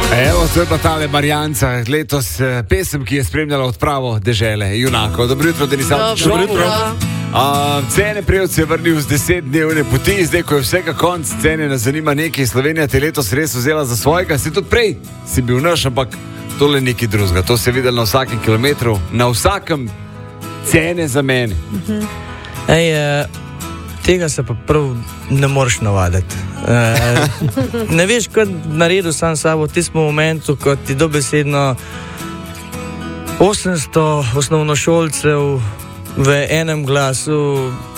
Evo, to je pa tale Marjanca, letos pesem, ki je spremljala odpravo dežele, junako. Dobro jutro, Denisavci. Dobro jutro. Cene prejevci je vrnil z 10-dnevne poti, zdaj ko je vsega konc, cene nas zanima nekaj. Slovenija te letos res vzela za svojega, si tudi prej si bil naš, ampak tole nekaj drugega. To se je videlo na vsakem kilometru, na vsakem cene za mene. Tega se pa prav ne moreš navaditi. Ne veš, kaj naredil sam sabo v tistem momentu, ko ti dobesedno 800 osnovnošolcev v enem glasu